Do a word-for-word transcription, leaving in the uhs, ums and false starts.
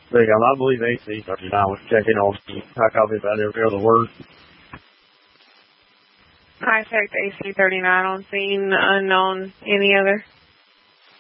There you go. I believe A C thirty-nine was checking on me. I copy about every other word. I checked A C thirty-nine on scene, unknown, any other.